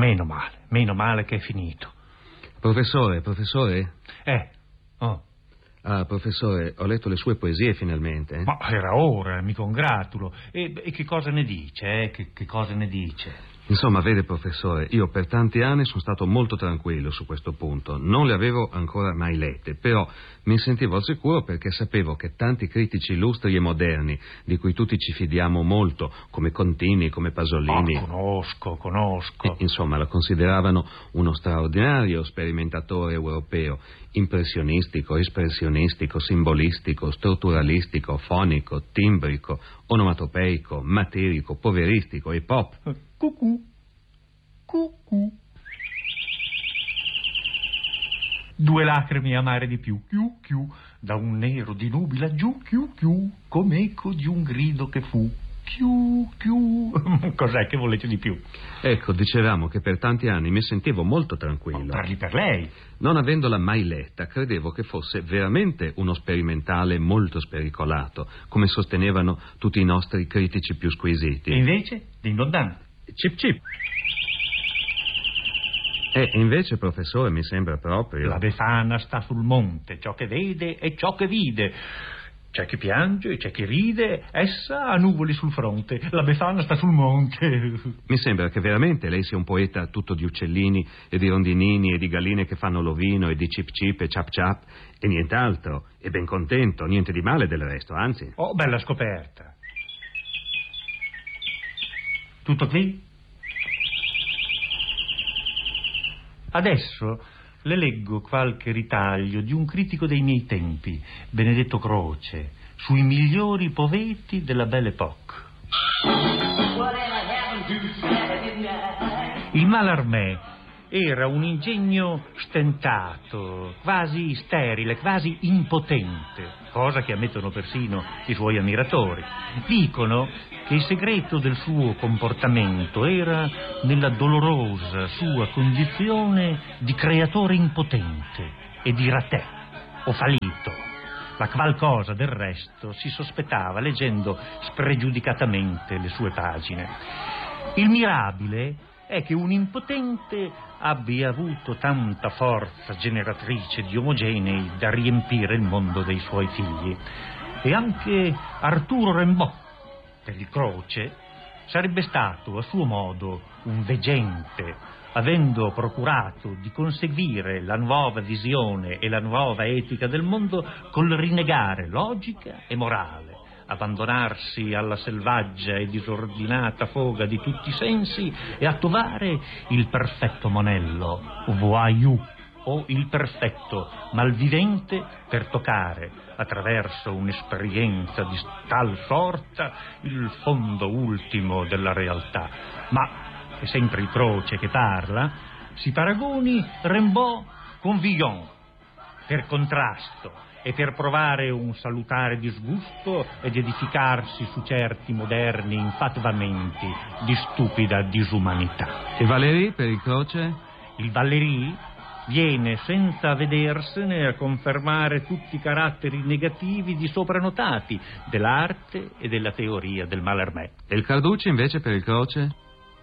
Meno male che è finito. Professore? Oh. Ah, professore, ho letto le sue poesie finalmente. Ma era ora, mi congratulo. E che cosa ne dice, Che cosa ne dice? Insomma, vede, professore, io per tanti anni sono stato molto tranquillo su questo punto. Non le avevo ancora mai lette, però mi sentivo al sicuro perché sapevo che tanti critici illustri e moderni, di cui tutti ci fidiamo molto, come Contini, come Pasolini... Conosco. Insomma, lo consideravano uno straordinario sperimentatore europeo, impressionistico, espressionistico, simbolistico, strutturalistico, fonico, timbrico, onomatopeico, materico, poveristico e pop. Cucù. Due lacrime amare di più, chiù, da un nero di nubi laggiù, chiù, come eco di un grido che fu, chiù. Cos'è che volete di più? Ecco, dicevamo che per tanti anni mi sentivo molto tranquillo. Parli per lei. Non avendola mai letta, credevo che fosse veramente uno sperimentale molto spericolato, come sostenevano tutti i nostri critici più squisiti. E invece? Ding-dong-dang. Cip. E invece, professore, mi sembra proprio... La Befana sta sul monte, ciò che vede e ciò che vide. C'è chi piange e c'è chi ride, essa ha nuvoli sul fronte, la Befana sta sul monte. Mi sembra che veramente lei sia un poeta tutto di uccellini e di rondinini e di galline che fanno l'ovino e di cip e ciap e nient'altro. E ben contento, niente di male del resto, anzi. Oh, bella scoperta. Tutto qui? Adesso le leggo qualche ritaglio di un critico dei miei tempi, Benedetto Croce, sui migliori poeti della Belle Époque. Il Mallarmé era un ingegno stentato, quasi sterile, quasi impotente, cosa che ammettono persino i suoi ammiratori. Dicono che il segreto del suo comportamento era nella dolorosa sua condizione di creatore impotente e di ratè o fallito, la qualcosa del resto si sospettava leggendo spregiudicatamente le sue pagine. Il mirabile è che un impotente abbia avuto tanta forza generatrice di omogenei da riempire il mondo dei suoi figli. E anche Arturo Rimbaud, per il Croce, sarebbe stato a suo modo un veggente, avendo procurato di conseguire la nuova visione e la nuova etica del mondo col rinnegare logica e morale, abbandonarsi alla selvaggia e disordinata foga di tutti i sensi e attuare il perfetto monello, voyou, o il perfetto malvivente per toccare, attraverso un'esperienza di tal sorta, il fondo ultimo della realtà. Ma è sempre il Croce che parla, si paragoni Rimbaud con Villon, per contrasto e per provare un salutare disgusto ed edificarsi su certi moderni infatvamenti di stupida disumanità. E Valéry per il Croce? Il Valéry viene senza vedersene a confermare tutti i caratteri negativi di sopranotati dell'arte e della teoria del Mallarmé. E il Carducci invece per il Croce?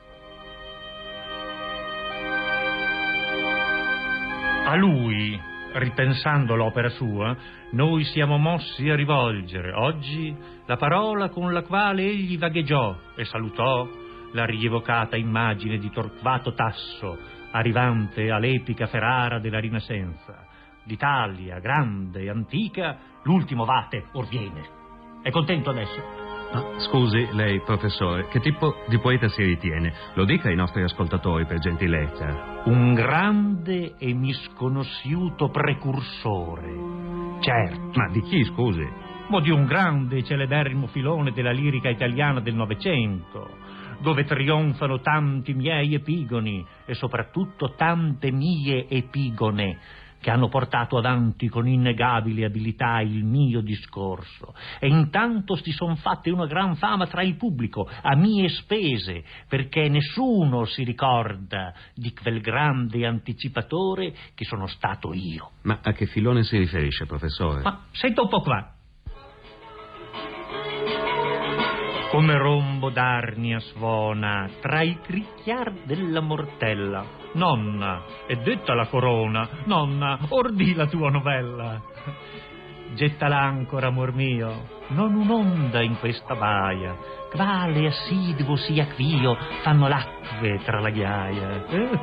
A lui, ripensando l'opera sua, noi siamo mossi a rivolgere oggi la parola con la quale egli vagheggiò e salutò la rievocata immagine di Torquato Tasso, arrivante all'epica Ferrara della Rinascenza. D'Italia, grande e antica, l'ultimo vate or viene. È contento adesso? Scusi, lei, professore, che tipo di poeta si ritiene? Lo dica ai nostri ascoltatori, per gentilezza. Un grande e misconosciuto precursore. Certo. Ma di chi, scusi? Ma di un grande e celeberrimo filone della lirica italiana del Novecento, dove trionfano tanti miei epigoni e soprattutto tante mie epigone, che hanno portato avanti con innegabile abilità il mio discorso, e intanto si son fatte una gran fama tra il pubblico a mie spese, perché nessuno si ricorda di quel grande anticipatore che sono stato io. Ma a che filone si riferisce, professore? Ma senta un po' qua. come rombo d'arnia suona tra i cricchiar della mortella. Nonna, è detta la corona, nonna, ordì la tua novella. Getta l'ancora, amor mio, non un'onda in questa baia, quale assiduo sia quio fanno l'acque tra la ghiaia.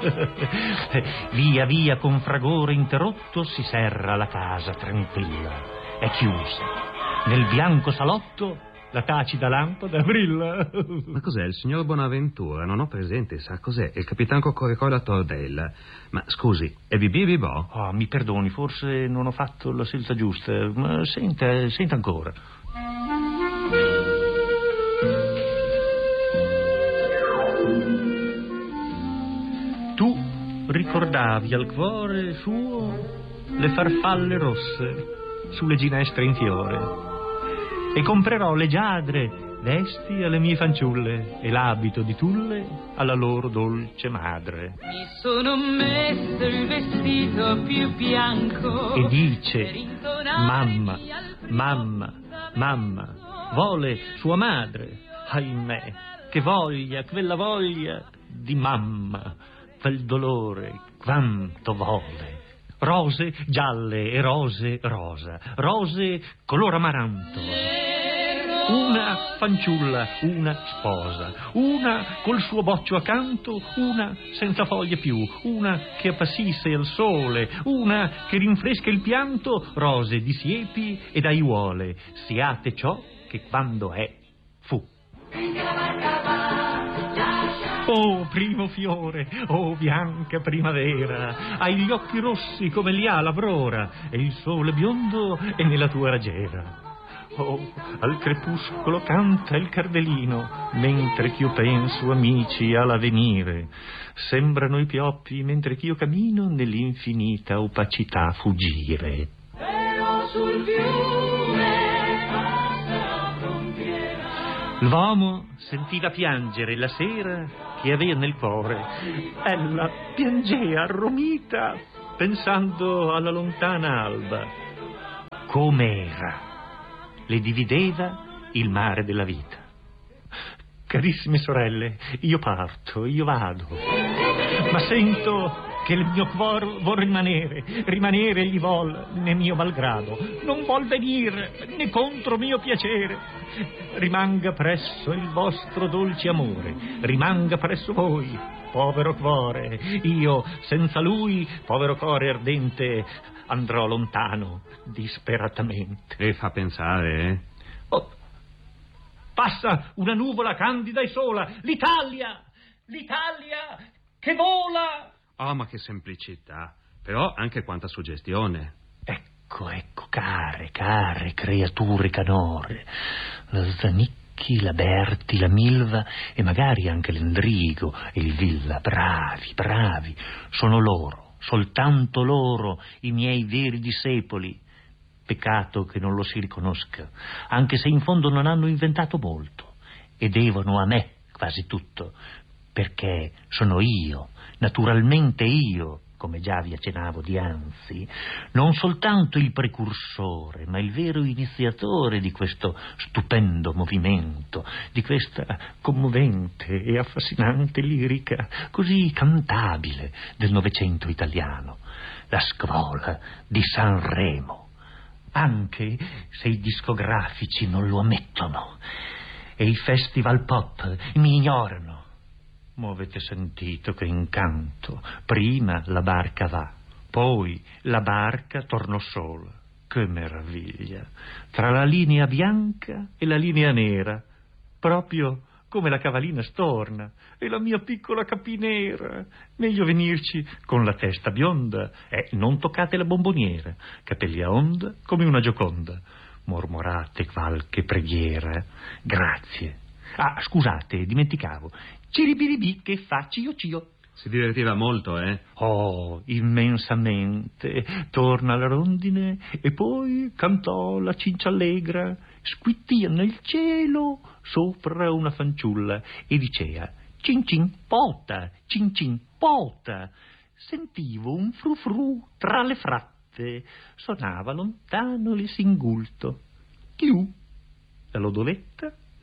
Via via con fragore interrotto si serra la casa tranquilla. È chiusa. Nel bianco salotto la tacita lampada brilla. Ma cos'è, il signor Bonaventura? Non ho presente, sa cos'è? Il capitan Coccoricò e la Tordella. Ma scusi, è Bibì Bibò? Oh, mi perdoni, forse non ho fatto la scelta giusta, ma senta ancora. Tu ricordavi al cuore suo le farfalle rosse sulle ginestre in fiore, e comprerò leggiadre vesti alle mie fanciulle e l'abito di tulle alla loro dolce madre. Mi sono messo il vestito più bianco E dice: mamma, mamma, mamma, vuole sua madre. Ahimè, che voglia, quella voglia di mamma, quel dolore quanto vuole. Rose gialle e rose rosa, rose color amaranto. Una fanciulla, una sposa, una col suo boccio accanto, una senza foglie più, una che appassisse al sole, una che rinfresca il pianto, rose di siepi ed aiuole, siate ciò che quando è fu. Oh primo fiore, oh bianca primavera, hai gli occhi rossi come li ha l'aurora, e il sole biondo è nella tua raggiera. Oh, al crepuscolo canta il cardelino, mentre ch'io penso, amici, all'avvenire. Sembrano i pioppi mentre ch'io cammino nell'infinita opacità fuggire. Però sul fiume passa la frontiera. L'uomo sentiva piangere la sera che aveva nel cuore. Ella piangea arromita pensando alla lontana alba. Com'era? Le divideva il mare della vita. Carissime sorelle, io parto, io vado, ma sento che il mio cuore vuol rimanere gli vuol né mio malgrado, non vuol venire né contro mio piacere. Rimanga presso il vostro dolce amore, rimanga presso voi, povero cuore. Io senza lui, povero cuore ardente, andrò lontano disperatamente. E fa pensare, eh? Oh, passa una nuvola candida e sola. L'Italia che vola. Oh, ma che semplicità. Però anche quanta suggestione. Ecco, care creature canore, la Zanicchi, la Berti, la Milva e magari anche l'Endrigo e il Villa, bravi, sono loro, soltanto loro, i miei veri discepoli. Peccato che non lo si riconosca, anche se in fondo non hanno inventato molto e devono a me quasi tutto, perché sono io, naturalmente io, come già vi accennavo dianzi, non soltanto il precursore, ma il vero iniziatore di questo stupendo movimento, di questa commovente e affascinante lirica, così cantabile del Novecento italiano, la scuola di Sanremo, anche se i discografici non lo ammettono e i festival pop mi ignorano. Ma avete sentito che incanto? Prima la barca va, poi la barca tornò sola. Che meraviglia! Tra la linea bianca e la linea nera, proprio come la cavallina storna e la mia piccola capinera. Meglio venirci con la testa bionda e non toccate la bomboniera, capelli a onda come una Gioconda. Mormorate qualche preghiera. Grazie. Ah, scusate, dimenticavo. Ciribiribì che fa cio. Si divertiva molto, eh? Oh, immensamente. Torna alla rondine e poi cantò la cinciallegra, squittia nel cielo sopra una fanciulla e dicea: cin cin pota, cin cin pota. Sentivo un frufru tra le fratte, sonava lontano il singulto. Chiù, la lodoletta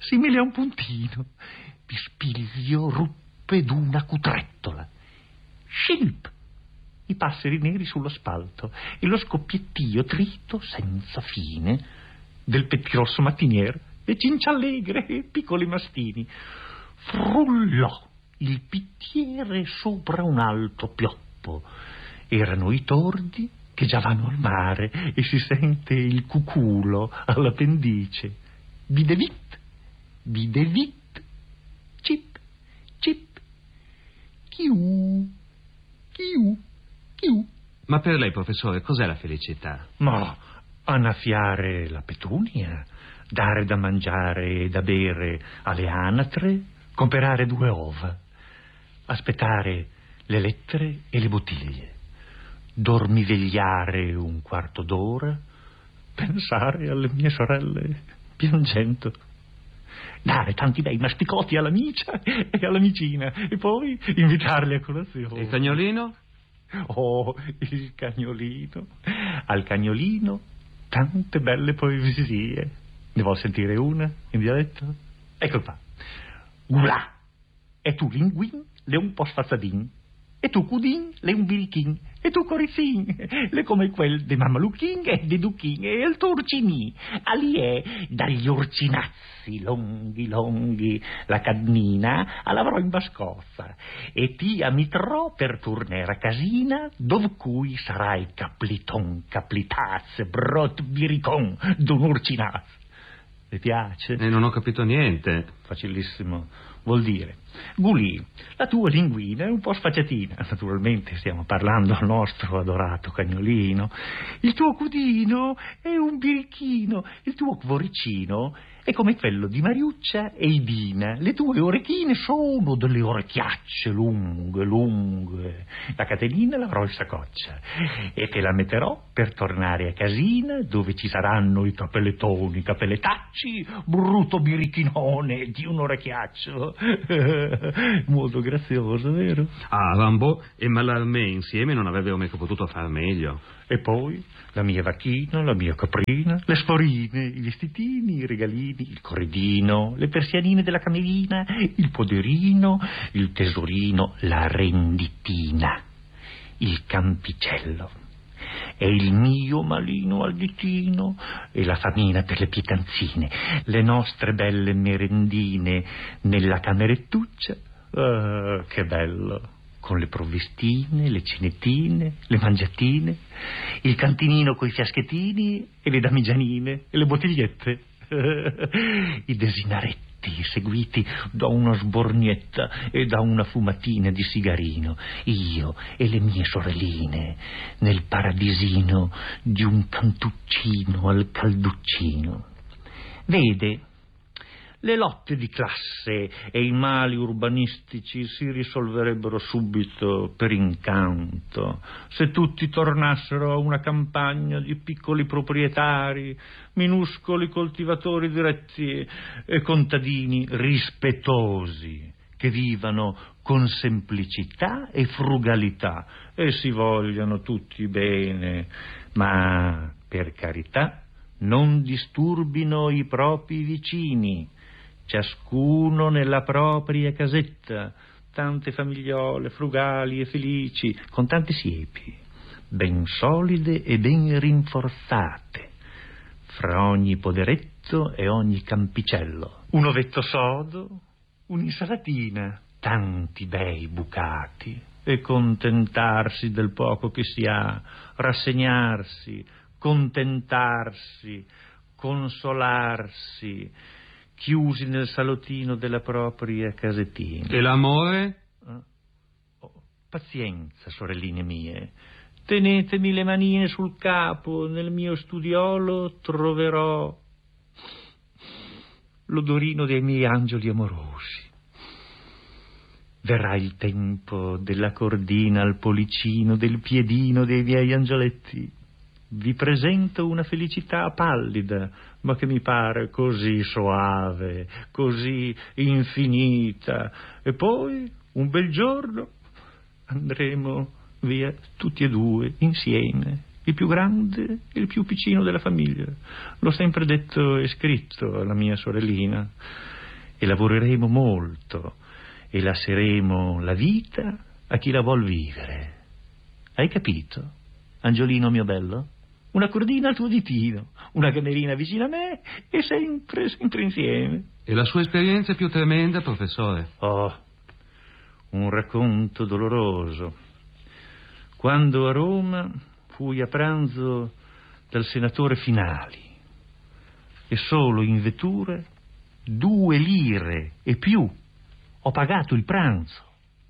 simile a un puntino. Pispiglio ruppe d'una cutrettola. Scilp! I passeri neri sull'asfalto e lo scoppiettio trito senza fine del pettirosso mattiniere e cinciallegre e piccoli mastini. Frullò il pittiere sopra un alto pioppo. Erano i tordi che già vanno al mare e si sente il cuculo all'appendice. Bidevit, bidevit, cip, cip, chiù, chiù, chiù. Ma per lei, professore, cos'è la felicità? Ma annaffiare la petunia, dare da mangiare e da bere alle anatre, comprare 2 uova, aspettare le lettere e le bottiglie, dormivegliare un quarto d'ora, pensare alle mie sorelle piangendo, dare tanti bei masticotti all'amicia e all'amicina e poi invitarli a colazione. Il cagnolino? Oh, il cagnolino. Al cagnolino tante belle poesie. Ne vuol sentire una in dialetto? Ecco qua. Gulà. E tu linguin, le un po' sfazzadin. E tu cudin, le un birichin. E tu coricin, le come quel de Mamaluchin e de Duchin e il turcini. Ali è dagli orcinazzi longhi longhi la cadnina all'avrò in bascozza e ti amitrò per tornare a casina dov cui sarai capliton caplitaz brot biricon d'un urcinaz. Le piace? Non ho capito niente. Facilissimo. Vuol dire, Gulì, la tua linguina è un po' sfacciatina. Naturalmente stiamo parlando al nostro adorato cagnolino. Il tuo cudino è un birichino. Il tuo cuoricino è come quello di Mariuccia e Idina. Le tue orecchine sono delle orecchiacce lunghe, lunghe. La catenina l'avrò in saccoccia e te la metterò per tornare a casina dove ci saranno i capellettoni, capelletacci, brutto birichinone di un orecchiaccio. Molto grazioso, vero? Ah, Rambo e Mallarmé insieme non avrebbero mica potuto far meglio. E poi la mia vacchina, la mia caprina, le sforine, i vestitini, i regalini, il corredino, le persianine della camerina, il poderino, il tesorino, la renditina, il campicello e il mio malino al ditino e la famina per le pietanzine, le nostre belle merendine nella camerettuccia. Ah, che bello! Con le provvistine, le cinettine, le mangiatine, il cantinino coi fiaschettini e le damigianine e le bottigliette, i desinaretti seguiti da una sbornietta e da una fumatina di sigarino, io e le mie sorelline nel paradisino di un cantuccino al calduccino. Vede, le lotte di classe e i mali urbanistici si risolverebbero subito per incanto se tutti tornassero a una campagna di piccoli proprietari, minuscoli coltivatori diretti e contadini rispettosi che vivano con semplicità e frugalità e si vogliano tutti bene, ma per carità non disturbino i propri vicini, ciascuno nella propria casetta, tante famigliole frugali e felici, con tante siepi, ben solide e ben rinforzate, fra ogni poderetto e ogni campicello. Un ovetto sodo, un'insalatina, tanti bei bucati, e contentarsi del poco che si ha, rassegnarsi, contentarsi, consolarsi, chiusi nel salottino della propria casettina. E l'amore? Pazienza, sorelline mie. Tenetemi le manine sul capo, nel mio studiolo troverò l'odorino dei miei angeli amorosi. Verrà il tempo della cordina al policino, del piedino dei miei angioletti. Vi presento una felicità pallida, ma che mi pare così soave, così infinita. E poi, un bel giorno, andremo via tutti e due insieme, il più grande e il più piccino della famiglia. L'ho sempre detto e scritto alla mia sorellina. E lavoreremo molto e lasceremo la vita a chi la vuol vivere. Hai capito, Angiolino mio bello? Una cordina al tuo ditino, una camerina vicino a me e sempre insieme. E la sua esperienza più tremenda, professore? Oh, un racconto doloroso. Quando a Roma fui a pranzo dal senatore Finali e solo in vetture 2 lire e più ho pagato il pranzo.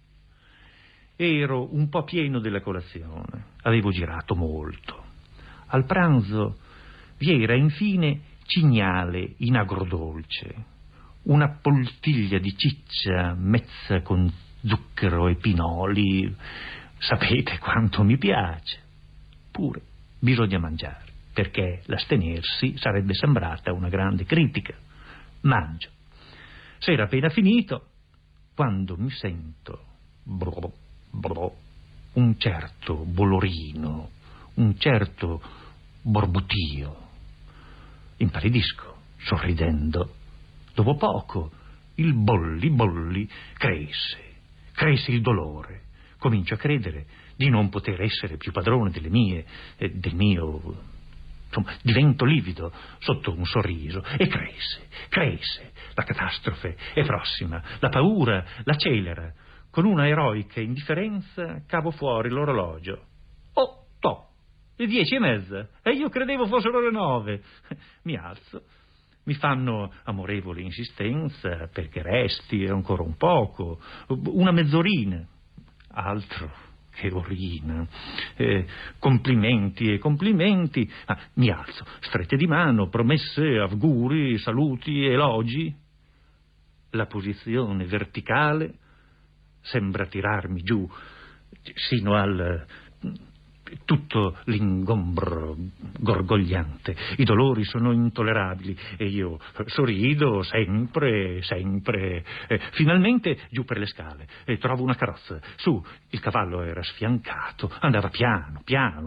Ero un po' pieno della colazione, avevo girato molto. Al pranzo vi era infine cignale in agrodolce, una poltiglia di ciccia mezza con zucchero e pinoli. Sapete quanto mi piace. Pure bisogna mangiare, perché l'astenersi sarebbe sembrata una grande critica. Mangio. S'era appena finito quando mi sento un certo bolorino, un certo borbutio. Impallidisco, sorridendo. Dopo poco il bolli cresce il dolore. Comincio a credere di non poter essere più padrone del mio. Insomma, divento livido sotto un sorriso e cresce. La catastrofe è prossima, la paura l'accelera. Con una eroica indifferenza cavo fuori l'orologio. Oh, le 10:30, e io credevo fossero le 9. Mi alzo, mi fanno amorevole insistenza perché resti ancora un poco, una mezz'orina. Altro che orina. Complimenti. Mi alzo, strette di mano, promesse, auguri, saluti, elogi. La posizione verticale sembra tirarmi giù sino al tutto l'ingombro gorgogliante. I dolori sono intollerabili e io sorrido sempre. Finalmente giù per le scale trovo una carrozza. Su, il cavallo era sfiancato, andava piano.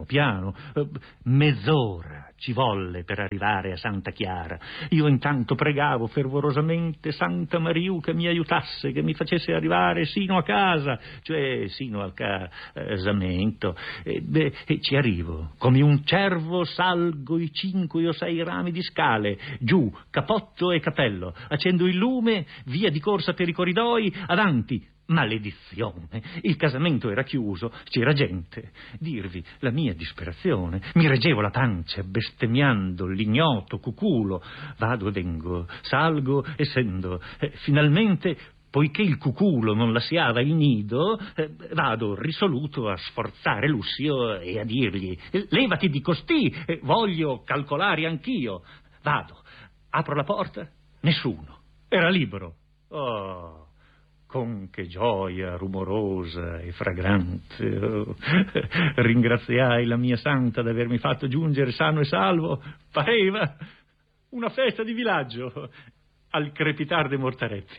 Mezz'ora ci volle per arrivare a Santa Chiara. Io intanto pregavo fervorosamente Santa Mariù che mi aiutasse, che mi facesse arrivare sino a casa, cioè sino al casamento. E ci arrivo, come un cervo salgo i 5 o 6 rami di scale, giù, capotto e cappello, accendo il lume, via di corsa per i corridoi, avanti. Maledizione, il casamento era chiuso, c'era gente. Dirvi la mia disperazione, mi reggevo la pancia bestemmiando l'ignoto cuculo. Vado e vengo, salgo e scendo. Finalmente, poiché il cuculo non lasciava il nido, vado risoluto a sforzare Lussio e a dirgli: levati di costì, voglio calcolare anch'io. Vado, apro la porta, nessuno, era libero. Oh, con che gioia rumorosa e fragrante. Oh, ringraziai la mia santa d'avermi fatto giungere sano e salvo. Pareva una festa di villaggio al crepitar dei mortaretti.